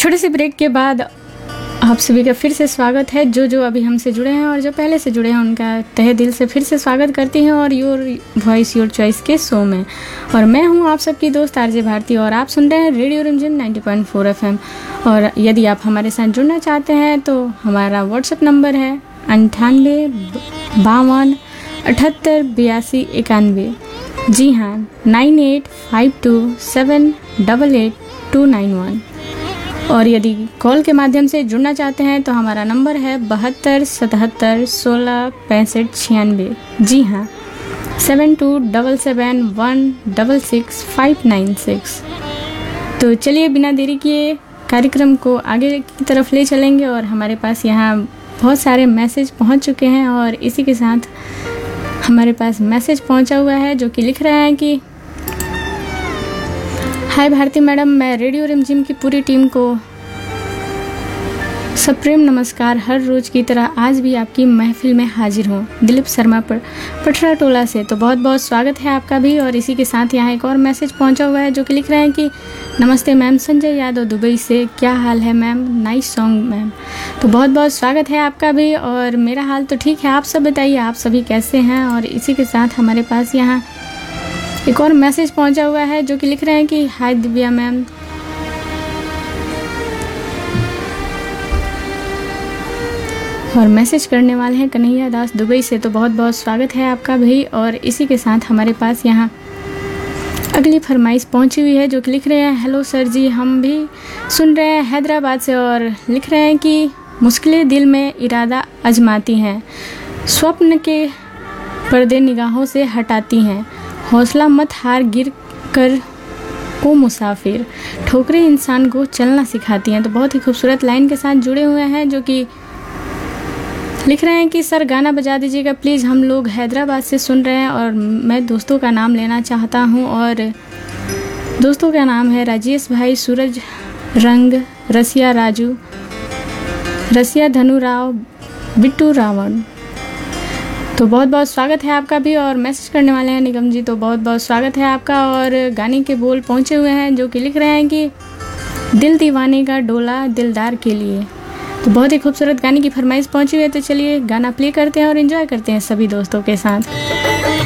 छोटे से ब्रेक के बाद आप सभी का फिर से स्वागत है। जो अभी हमसे जुड़े हैं और जो पहले से जुड़े हैं उनका तहे दिल से फिर से स्वागत करती हैं और योर वॉइस योर चॉइस के शो में। और मैं हूं आप सबकी दोस्त आरजे भारती और आप सुन रहे हैं रेडियो रिमझिम 90.4 FM। और यदि आप हमारे साथ जुड़ना चाहते हैं तो हमारा व्हाट्सएप नंबर है 98 52 78 82 91। जी हाँ, 9852788291। और यदि कॉल के माध्यम से जुड़ना चाहते हैं तो हमारा नंबर है 72 77 16 65 96। जी हाँ, 7277166596। तो चलिए बिना देरी किए कार्यक्रम को आगे की तरफ ले चलेंगे। और हमारे पास यहाँ बहुत सारे मैसेज पहुँच चुके हैं और इसी के साथ हमारे पास मैसेज पहुँचा हुआ है जो कि लिख रहे हैं कि हाय भारती मैडम, मैं रेडियो रिमझिम की पूरी टीम को सप्रेम नमस्कार। हर रोज की तरह आज भी आपकी महफिल में हाजिर हूँ। दिलीप शर्मा पटरा टोला से। तो बहुत बहुत स्वागत है आपका भी। और इसी के साथ यहाँ एक और मैसेज पहुँचा हुआ है जो कि लिख रहे हैं कि नमस्ते मैम, संजय यादव दुबई से। क्या हाल है मैम? Nice song ma'am. तो बहुत बहुत स्वागत है आपका भी। और मेरा हाल तो ठीक है, आप सब बताइए आप सभी कैसे हैं। और इसी के साथ हमारे पास यहाँ एक और मैसेज पहुंचा हुआ है जो कि लिख रहे हैं कि हाय दिव्या मैम, और मैसेज करने वाले हैं कन्हैया दास दुबई से। तो बहुत बहुत स्वागत है आपका भी। और इसी के साथ हमारे पास यहाँ अगली फरमाइश पहुंची हुई है जो कि लिख रहे हैं हेलो सर जी, हम भी सुन रहे हैं हैदराबाद से। और लिख रहे हैं कि मुश्किलें दिल में इरादा आजमाती हैं, स्वप्न के पर्दे निगाहों से हटाती हैं, हौसला मत हार गिर कर ओ मुसाफिर, ठोकरें इंसान को चलना सिखाती हैं। तो बहुत ही खूबसूरत लाइन के साथ जुड़े हुए हैं जो कि लिख रहे हैं कि सर गाना बजा दीजिएगा प्लीज़, हम लोग हैदराबाद से सुन रहे हैं। और मैं दोस्तों का नाम लेना चाहता हूं। और दोस्तों का नाम है राजेश भाई, सूरज रंग, रसिया राजू, रसिया धनुराव, बिट्टू रावण। तो बहुत बहुत स्वागत है आपका भी। और मैसेज करने वाले हैं निगम जी, तो बहुत बहुत स्वागत है आपका। और गाने के बोल पहुंचे हुए हैं जो कि लिख रहे हैं कि दिल दीवाने का डोला दिलदार के लिए। तो बहुत ही खूबसूरत गाने की फरमाइश पहुंची हुई है। तो चलिए गाना प्ले करते हैं और एंजॉय करते हैं सभी दोस्तों के साथ।